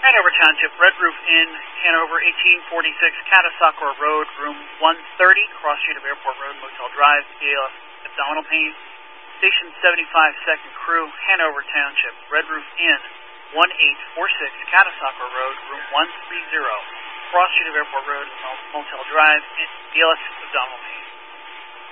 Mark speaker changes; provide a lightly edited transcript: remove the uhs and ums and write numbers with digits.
Speaker 1: Hanover Township, Red Roof Inn, Hanover, 1846 Catasauqua Road, room 130, cross street of Airport Road, Motel Drive, ALS abdominal pain. Station 75 second crew, Hanover Township, Red Roof Inn, 1846 Catasauqua Road, room 130, cross street of Airport Road, Motel Drive, ALS abdominal pain.